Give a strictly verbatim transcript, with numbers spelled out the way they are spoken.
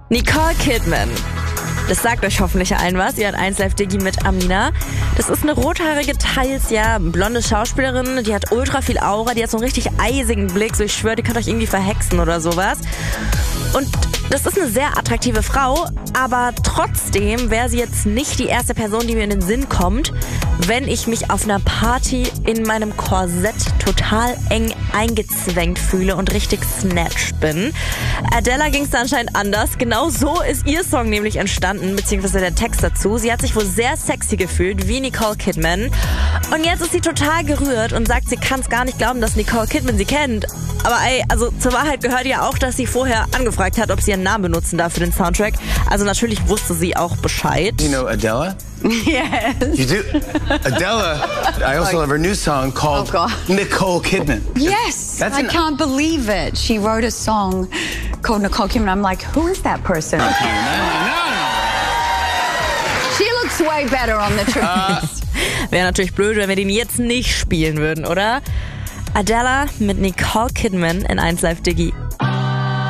Nicole Kidman. Das sagt euch hoffentlich allen was. Ihr hat eins Live Diggi mit Amina. Das ist eine rothaarige, teils ja blonde Schauspielerin. Die hat ultra viel Aura. Die hat so einen richtig eisigen Blick. So, ich schwöre, die kann euch irgendwie verhexen oder sowas. Und das ist eine sehr attraktive Frau, aber trotzdem wäre sie jetzt nicht die erste Person, die mir in den Sinn kommt, wenn ich mich auf einer Party in meinem Korsett total eng eingezwängt fühle und richtig snatched bin. Adele ging es da anscheinend anders. Genau so ist ihr Song nämlich entstanden, beziehungsweise der Text dazu. Sie hat sich wohl sehr sexy gefühlt, wie Nicole Kidman. Und jetzt ist sie total gerührt und sagt, sie kann es gar nicht glauben, dass Nicole Kidman sie kennt. Aber ey, also zur Wahrheit gehört ja auch, dass sie vorher angefragt hat, ob sie ihren Namen benutzen darf für den Soundtrack. Also natürlich wusste sie auch Bescheid. You know Adele? Yes. You do? Adele, I also have her new song called Oh, God. Nicole Kidman. Yes. That's I an- can't believe it. She wrote a song called Nicole Kidman. I'm like, who is that person? She looks way better on the truth. Wäre natürlich blöd, wenn wir den jetzt nicht spielen würden, oder? Adele mit Nicole Kidman in eins Live Diggi.